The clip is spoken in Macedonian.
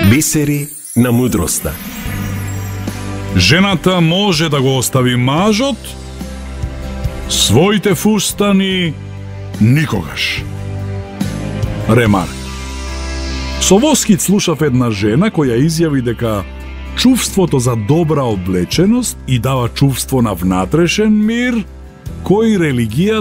Бисери на мудроста. Жената може да го остави мажот, своите фустани никогаш. Ремарк. Со воскит слушав една жена која изјави дека чувството за добра облеченост и дава чувство на внатрешен мир, кој религијата